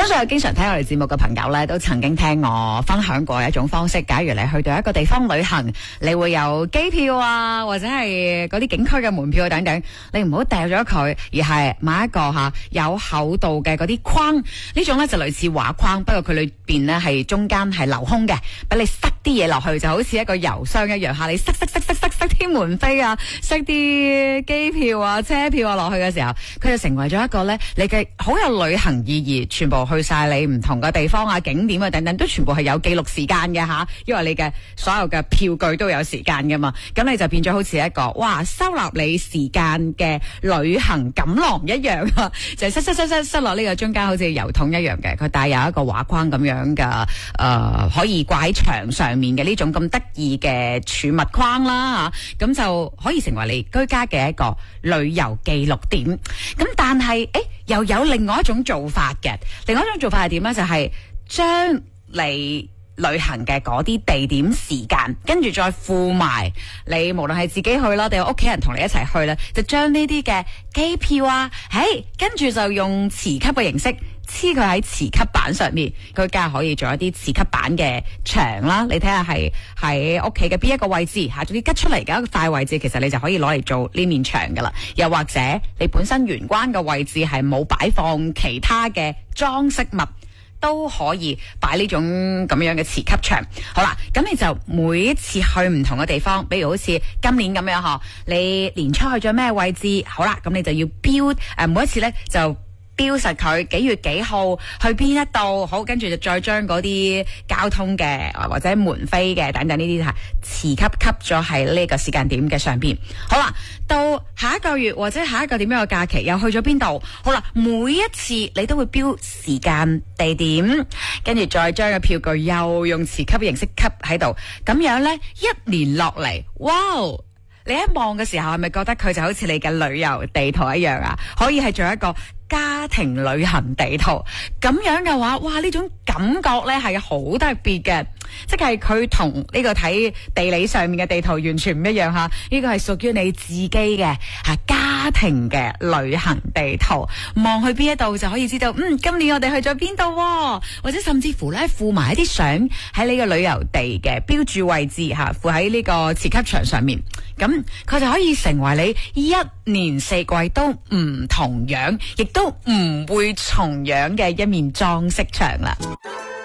相信有經常聽我哋節目嘅朋友咧，都曾經聽我分享過一種方式。假如你去到一個地方旅行，你會有機票啊，或者係嗰啲景區嘅門票等等，你唔好掉咗佢，而係買一個有厚度嘅嗰啲框。呢種咧就類似畫框，不過佢裏邊咧係中間係留空嘅，俾你塞啲嘢落去，就好似一個郵箱一樣吓，你塞啲門飛啊，塞啲機票啊、車票啊落去嘅時候，佢就成為咗一個咧你嘅好有旅行意義，全部去晒你唔同嘅地方啊、景點啊等等，都全部係有記錄時間嘅吓，因為你嘅所有嘅票據都有時間噶嘛，咁你就變咗好似一個收納你時間嘅旅行錦囊一樣啊，就塞落呢個中間好似郵筒一樣嘅，佢帶有一個畫框咁樣嘅可以掛喺牆上面嘅呢種咁得意嘅儲物框啦吓，咁就可以成為你居家嘅一個旅遊記錄點。咁但係又有另外一種做法嘅，另外一種做法係點咧？就係將你旅行嘅嗰啲地點時間，跟住再附埋你無論係自己去啦，定係屋企人同你一齊去咧，就將呢啲嘅機票啊，跟住就用磁吸嘅形式黐佢喺磁吸板上面，佢梗係可以做一啲磁吸板嘅牆啦。你睇下係喺屋企嘅邊一個位置吓，總之吉出嚟嘅一塊位置，其實你就可以攞嚟做呢面牆噶啦。又或者你本身玄關嘅位置係冇擺放其他嘅裝飾物，都可以擺呢種咁樣嘅磁吸牆。好啦，咁你就每一次去唔同嘅地方，比如好似今年咁樣你年初去咗咩位置？好啦，咁你就要標每一次呢就標實佢幾月幾號去邊一度，好，跟住就再將嗰啲交通嘅或者門飛嘅等等呢啲磁吸咗喺呢個時間點嘅上邊。好啦，到下一個月或者下一個點樣嘅假期又去咗邊度？好啦，每一次你都會標時間地點，跟住再將個票據又用磁吸嘅形式吸喺度，咁樣呢，一年落嚟，哇！你一望嘅時候係咪覺得佢就好似你嘅旅遊地圖一樣啊？可以係做一個家庭旅行地圖，咁樣嘅話，哇！呢種感覺呢係好特別嘅，即係佢同呢個睇地理上面嘅地圖完全唔一樣吓。呢個係屬於你自己嘅家庭嘅旅行地圖，望去邊一度就可以知道，今年我哋去咗邊度，或者甚至乎呢附埋一啲相喺你嘅旅遊地嘅標注位置吓，附喺呢個磁吸牆上面，咁佢就可以成為你一年四季都唔同樣，亦都唔會重樣嘅一面裝飾牆啦。